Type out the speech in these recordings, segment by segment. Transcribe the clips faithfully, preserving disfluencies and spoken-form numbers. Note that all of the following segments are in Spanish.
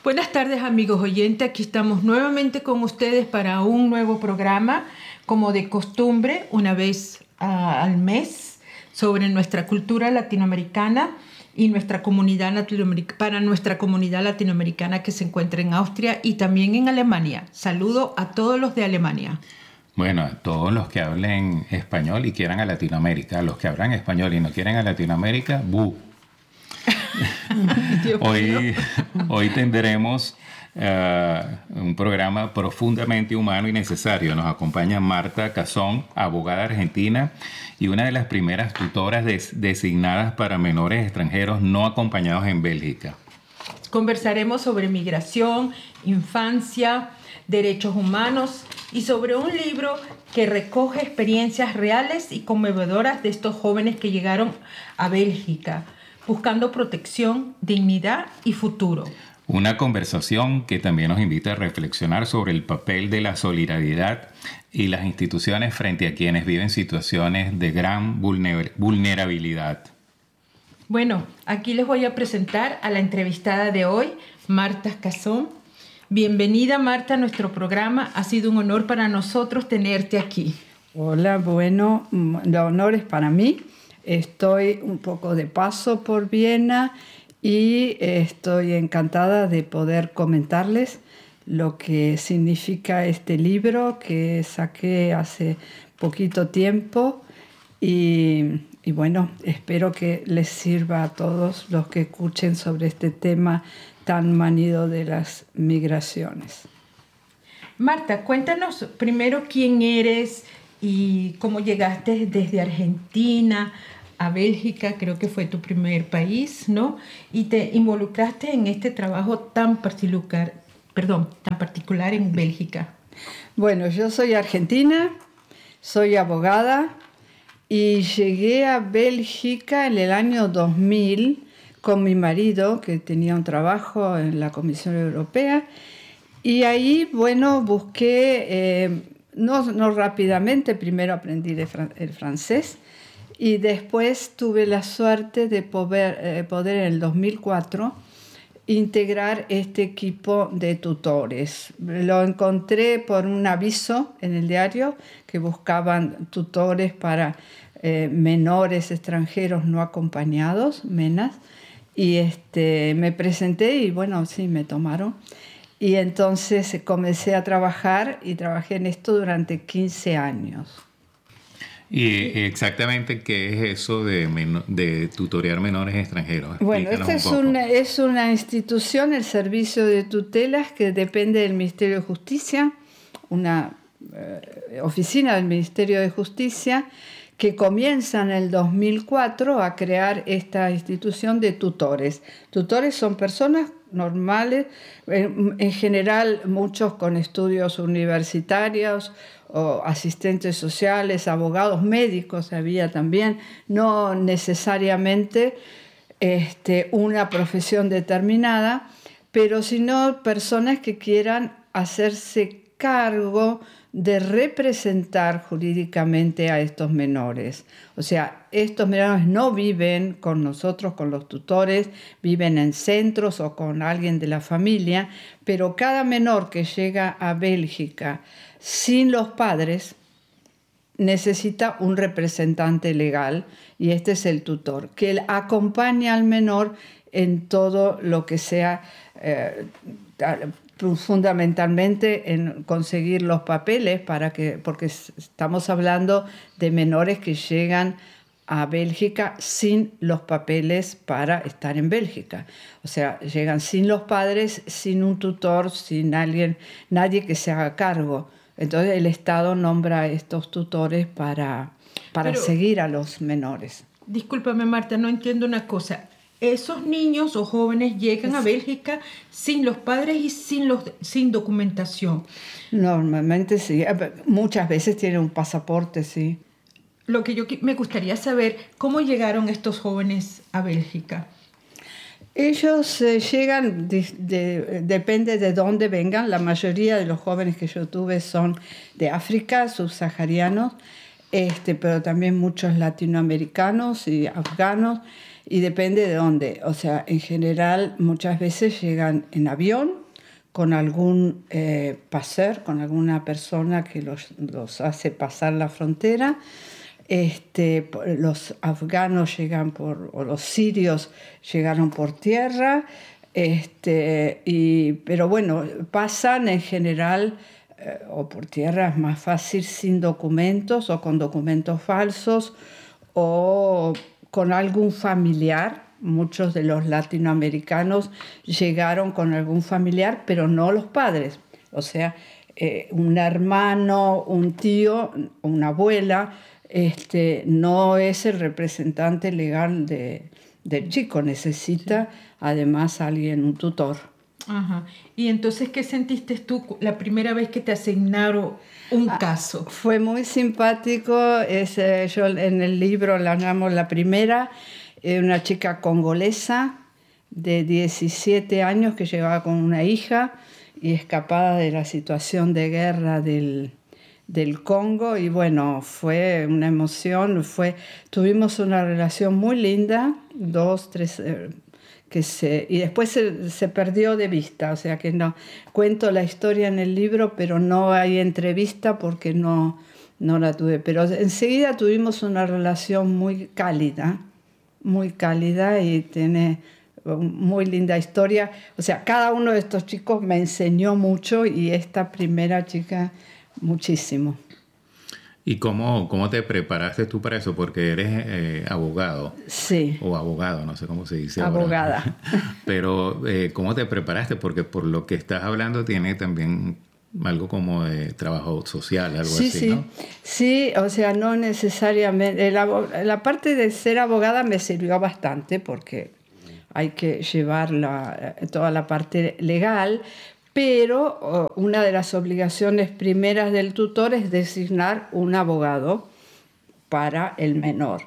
Buenas tardes, amigos oyentes. Aquí estamos nuevamente con ustedes para un nuevo programa, como de costumbre, una vez uh, al mes, sobre nuestra cultura latinoamericana y nuestra comunidad latinoamericana, para nuestra comunidad latinoamericana que se encuentra en Austria y también en Alemania. Saludo a todos los de Alemania. Bueno, a todos los que hablen español y quieran a Latinoamérica. Los que hablan español y no quieren a Latinoamérica, ¡bu! hoy, hoy tendremos uh, un programa profundamente humano y necesario. Nos acompaña Marta Cazón, abogada argentina y una de las primeras tutoras des- designadas para menores extranjeros no acompañados en Bélgica. Conversaremos sobre migración, infancia, derechos humanos y sobre un libro que recoge experiencias reales y conmovedoras de estos jóvenes que llegaron a Bélgica, buscando protección, dignidad y futuro. Una conversación que también nos invita a reflexionar sobre el papel de la solidaridad y las instituciones frente a quienes viven situaciones de gran vulner- vulnerabilidad. Bueno, aquí les voy a presentar a la entrevistada de hoy, Marta Cazón. Bienvenida, Marta, a nuestro programa. Ha sido un honor para nosotros tenerte aquí. Hola, bueno, el honor es para mí. Estoy un poco de paso por Viena y estoy encantada de poder comentarles lo que significa este libro que saqué hace poquito tiempo y, y bueno, espero que les sirva a todos los que escuchen sobre este tema tan manido de las migraciones. Marta, cuéntanos primero quién eres y cómo llegaste desde Argentina a Bélgica, creo que fue tu primer país, ¿no? Y te involucraste en este trabajo tan particular, perdón, tan particular en Bélgica. Bueno, yo soy argentina, soy abogada y llegué a Bélgica en el año dos mil con mi marido, que tenía un trabajo en la Comisión Europea, y ahí, bueno, busqué, eh, no, no rápidamente, primero aprendí el, fran- el francés, y después tuve la suerte de poder, eh, poder en el dos mil cuatro integrar este equipo de tutores. Lo encontré por un aviso en el diario que buscaban tutores para eh, menores extranjeros no acompañados, MENAS, y este, me presenté y bueno, sí, me tomaron. Y entonces comencé a trabajar y trabajé en esto durante quince años. ¿Y exactamente qué es eso de, men- de tutorear menores extranjeros? Bueno, Explícanos esta es un poco. una, es una institución, el Servicio de Tutelas, que depende del Ministerio de Justicia, una eh, oficina del Ministerio de Justicia, que comienza en el dos mil cuatro a crear esta institución de tutores. Tutores son personas normales, en, en general muchos con estudios universitarios, o asistentes sociales, abogados, médicos había también, no necesariamente este, una profesión determinada, pero sino personas que quieran hacerse cargo de representar jurídicamente a estos menores. O sea, estos menores no viven con nosotros, con los tutores, viven en centros o con alguien de la familia, pero cada menor que llega a Bélgica sin los padres necesita un representante legal y este es el tutor, que él acompaña al menor en todo lo que sea, eh, fundamentalmente en conseguir los papeles, para que, porque estamos hablando de menores que llegan a Bélgica sin los papeles para estar en Bélgica. O sea, llegan sin los padres, sin un tutor, sin alguien, nadie que se haga cargo. Entonces el Estado nombra a estos tutores para, para Pero, seguir a los menores. Discúlpame, Marta, no entiendo una cosa. Esos niños o jóvenes llegan Es, a Bélgica sin los padres y sin, los, sin documentación. Normalmente sí. Muchas veces tienen un pasaporte, sí. Lo que yo me gustaría saber, ¿cómo llegaron estos jóvenes a Bélgica? Ellos eh, llegan, de, de, depende de dónde vengan. La mayoría de los jóvenes que yo tuve son de África, subsaharianos. este, pero también muchos latinoamericanos y afganos, y depende de dónde. O sea, en general muchas veces llegan en avión con algún eh, passer, con alguna persona que los, los hace pasar la frontera. Este, los afganos llegan por, o los sirios llegaron por tierra, este, y, pero bueno, pasan en general eh, o por tierra es más fácil sin documentos o con documentos falsos o con algún familiar. Muchos de los latinoamericanos llegaron con algún familiar, pero no los padres, o sea, eh, un hermano, un tío, una abuela. Este, no es el representante legal de, del chico, necesita sí. además alguien, un tutor. Ajá. Y entonces, ¿qué sentiste tú la primera vez que te asignaron un ah, caso? Fue muy simpático. Es, eh, yo en el libro la llamo la primera, eh, una chica congolesa de diecisiete años que llevaba con una hija y escapada de la situación de guerra del del Congo, y bueno, fue una emoción, fue, tuvimos una relación muy linda, dos, tres, eh, que se, y después se, se perdió de vista, o sea que no, cuento la historia en el libro, pero no hay entrevista porque no, no la tuve, pero enseguida tuvimos una relación muy cálida, muy cálida y tiene muy linda historia, o sea, cada uno de estos chicos me enseñó mucho y esta primera chica muchísimo. ¿Y cómo, cómo te preparaste tú para eso? Porque eres eh, abogado. Sí. O abogado, no sé cómo se dice abogada. Ahora. Pero, eh, ¿cómo te preparaste? Porque por lo que estás hablando tiene también algo como de trabajo social, algo sí, así, sí. ¿no? Sí, o sea, no necesariamente. La, la parte de ser abogada me sirvió bastante porque hay que llevar la, toda la parte legal. Pero una de las obligaciones primeras del tutor es designar un abogado para el menor.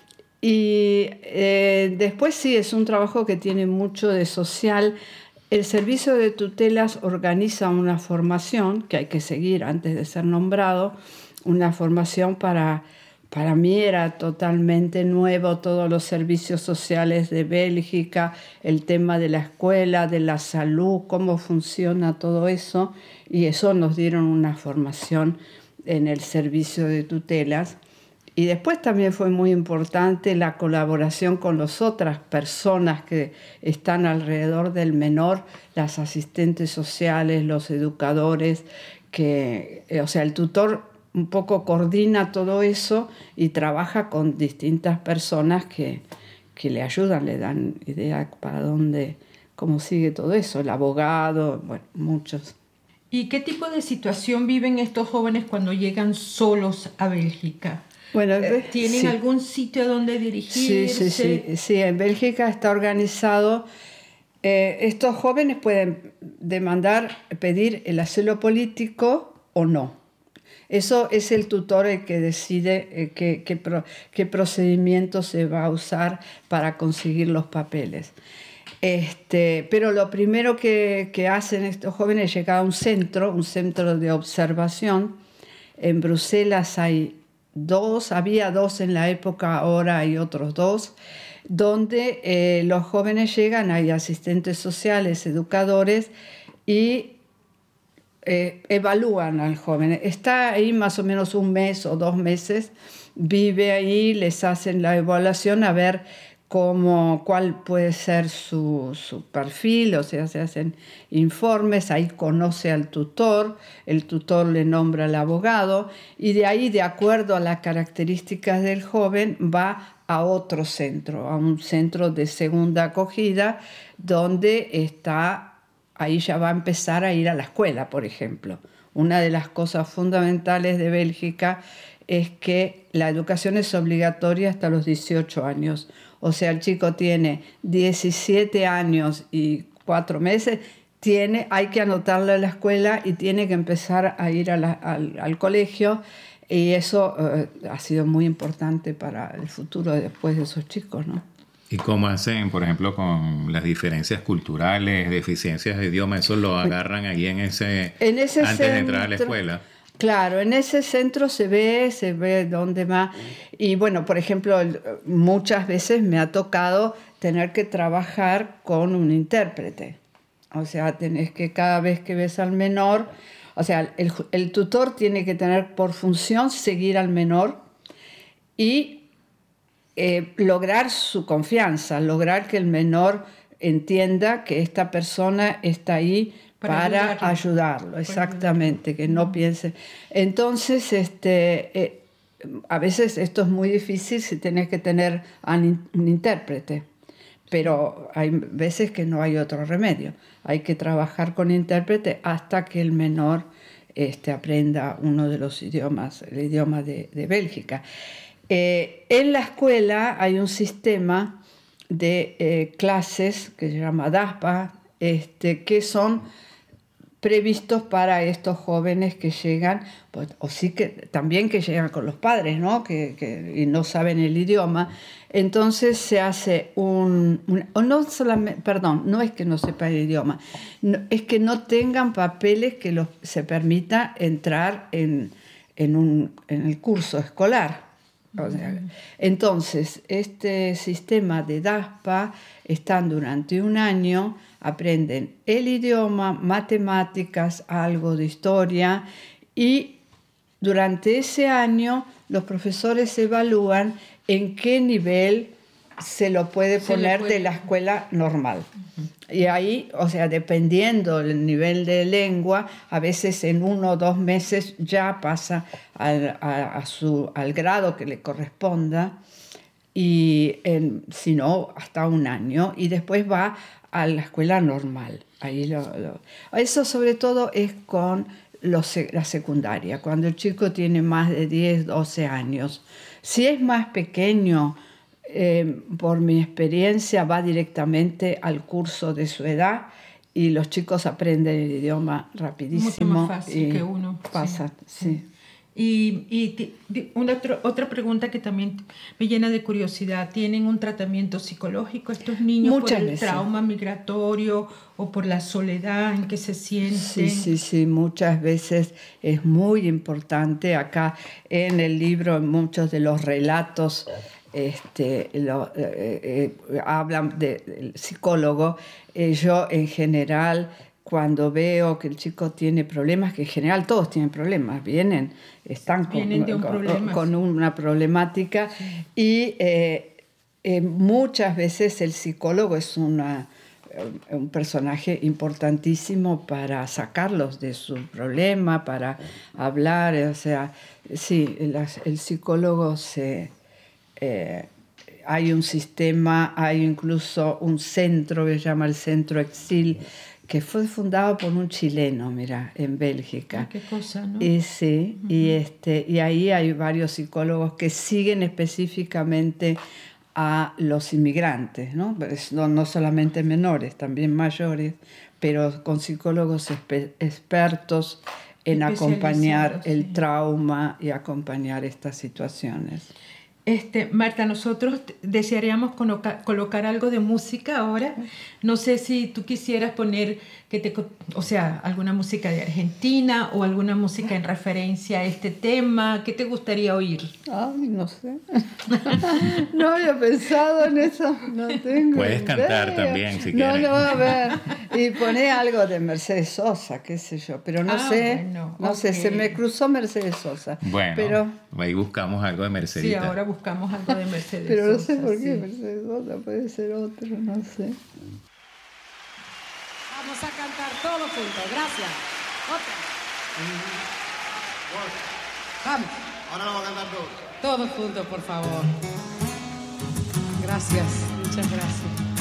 Y eh, después sí, es un trabajo que tiene mucho de social. El servicio de tutelas organiza una formación que hay que seguir antes de ser nombrado, una formación para... Para mí era totalmente nuevo todos los servicios sociales de Bélgica, el tema de la escuela, de la salud, cómo funciona todo eso. Y eso nos dieron una formación en el servicio de tutelas. Y después también fue muy importante la colaboración con las otras personas que están alrededor del menor, las asistentes sociales, los educadores, que, o sea, el tutor un poco coordina todo eso y trabaja con distintas personas que, que le ayudan, le dan idea para dónde, cómo sigue todo eso, el abogado, bueno, muchos. ¿Y qué tipo de situación viven estos jóvenes cuando llegan solos a Bélgica? Bueno, ¿Tienen sí. algún sitio donde dirigirse? Sí, sí, sí, sí. En Bélgica está organizado. Eh, estos jóvenes pueden demandar, pedir el asilo político o no. Eso es el tutor el que decide eh, qué, qué, pro, qué procedimiento se va a usar para conseguir los papeles. Este, pero lo primero que, que hacen estos jóvenes es llegar a un centro, un centro de observación. En Bruselas hay dos, había dos en la época, ahora hay otros dos, donde eh, los jóvenes llegan, hay asistentes sociales, educadores y Eh, evalúan al joven. Está ahí más o menos un mes o dos meses, vive ahí, les hacen la evaluación a ver cómo, cuál puede ser su, su perfil, o sea, se hacen informes, ahí conoce al tutor, el tutor le nombra al abogado y de ahí, de acuerdo a las características del joven, va a otro centro, a un centro de segunda acogida donde está... Ahí ya va a empezar a ir a la escuela, por ejemplo. Una de las cosas fundamentales de Bélgica es que la educación es obligatoria hasta los dieciocho años. O sea, el chico tiene diecisiete años y cuatro meses, tiene, hay que anotarlo a la escuela y tiene que empezar a ir a la, al, al colegio. Y eso eh, ha sido muy importante para el futuro después de esos chicos, ¿no? ¿Y cómo hacen, por ejemplo, con las diferencias culturales, deficiencias de idioma? ¿Eso lo agarran ahí en ese, en ese antes centro, de entrar a la escuela? Claro, en ese centro se ve, se ve dónde más. Y bueno, por ejemplo, muchas veces me ha tocado tener que trabajar con un intérprete. O sea, tenés que cada vez que ves al menor, o sea, el, el tutor tiene que tener por función seguir al menor y eh, lograr su confianza, lograr que el menor entienda que esta persona está ahí para, para ayudarlo. ayudarlo, exactamente, que no piense. Entonces, este, eh, a veces esto es muy difícil si tenés que tener un, un intérprete, pero hay veces que no hay otro remedio. Hay que trabajar con intérprete hasta que el menor este, aprenda uno de los idiomas, el idioma de, de Bélgica. Eh, en la escuela hay un sistema de eh, clases que se llama DASPA, este, que son previstos para estos jóvenes que llegan, pues, o sí que también que llegan con los padres, ¿no? Que, que, y no saben el idioma. Entonces se hace un, un o no solamente, perdón, no es que no sepan el idioma, no, es que no tengan papeles que los, se permita entrar en, en, un, en el curso escolar. O sea, entonces, este sistema de DASPA están durante un año, aprenden el idioma, matemáticas, algo de historia, y durante ese año los profesores evalúan en qué nivel se lo puede se poner puede... de la escuela normal. Uh-huh. Y ahí, o sea, dependiendo del nivel de lengua, a veces en uno o dos meses ya pasa al, a, a su, al grado que le corresponda, y en, si no, hasta un año, y después va a la escuela normal. Ahí lo, lo, eso sobre todo es con los, la secundaria, cuando el chico tiene más de diez, doce años. Si es más pequeño, Eh, por mi experiencia, va directamente al curso de su edad y los chicos aprenden el idioma rapidísimo. Mucho más fácil y que uno. Pasan, sí. sí. Y, y una otro, otra pregunta que también me llena de curiosidad. ¿Tienen un tratamiento psicológico estos niños Muchas por el veces. trauma migratorio o por la soledad en que se sienten? Sí, sí, sí. Muchas veces es muy importante. Acá en el libro, en muchos de los relatos, Este, lo, eh, eh, hablan del de, psicólogo. Eh, yo en general, cuando veo que el chico tiene problemas, que en general todos tienen problemas, vienen, están con, vienen de un con, problema, con sí. una problemática, sí. y eh, eh, muchas veces el psicólogo es una, un personaje importantísimo para sacarlos de su problema, para hablar, o sea, sí, el, el psicólogo se... Eh, hay un sistema, hay incluso un centro que se llama el Centro Exil, que fue fundado por un chileno, mira, en Bélgica. Ah, qué cosa, ¿no? Y sí, uh-huh. y, este, y ahí hay varios psicólogos que siguen específicamente a los inmigrantes, ¿no? No, no solamente menores, también mayores, pero con psicólogos espe- expertos en acompañar el sí. trauma y acompañar estas situaciones. Este, Marta, nosotros desearíamos colocar, colocar algo de música ahora. No sé si tú quisieras poner, que te, o sea, alguna música de Argentina o alguna música en referencia a este tema. ¿Qué te gustaría oír? Ay, no sé. No había pensado en eso. No tengo Puedes idea. Cantar también, si no, quieres. No, a ver. Y poné algo de Mercedes Sosa, qué sé yo. Pero no ah, sé. Bueno, no okay. sé, se me cruzó Mercedes Sosa. Bueno, pero, ahí buscamos algo de Mercedes. Sí, ahora buscamos algo de Mercedes Pero no Sosa, sé por qué sí. Mercedes Sosa, puede ser otro, no sé. Vamos a cantar todos juntos, gracias. Otra. Vamos. Ahora vamos a cantar todos. Todos juntos, por favor. Gracias, muchas gracias.